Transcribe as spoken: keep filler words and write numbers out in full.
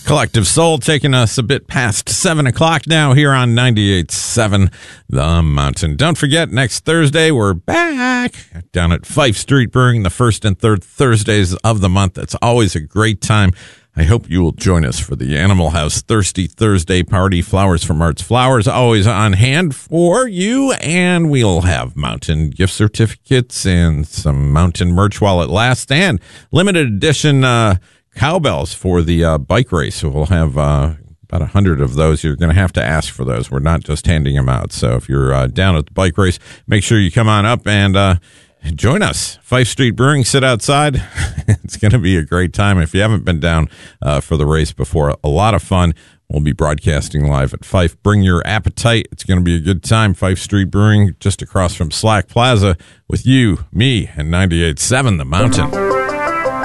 Collective Soul taking us a bit past seven o'clock now here on ninety-eight point seven The Mountain. Don't forget, next Thursday, we're back down at Fife Street Brewing, the first and third Thursdays of the month. It's always a great time. I hope you will join us for the Animal House Thirsty Thursday party. Flowers from Arts Flowers always on hand for you, and we'll have mountain gift certificates and some mountain merch while it lasts, and limited edition uh, cowbells for the uh, bike race. So we'll have uh, about a hundred of those. You're going to have to ask for those. We're not just handing them out. So if you're uh, down at the bike race, make sure you come on up and uh, join us. Fife Street Brewing, sit outside. It's going to be a great time. If you haven't been down uh, for the race before, a lot of fun. We'll be broadcasting live at Fife. Bring your appetite. It's going to be a good time. Fife Street Brewing, just across from Slack Plaza, with you, me, and ninety-eight point seven The Mountain.